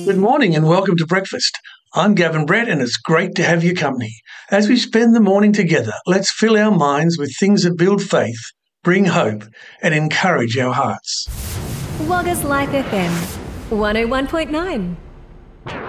Good morning and welcome to breakfast. I'm Gavin Brett and it's great to have your company. As we spend the morning together, let's fill our minds with things that build faith, bring hope and encourage our hearts. Wagga's Life FM 101.9.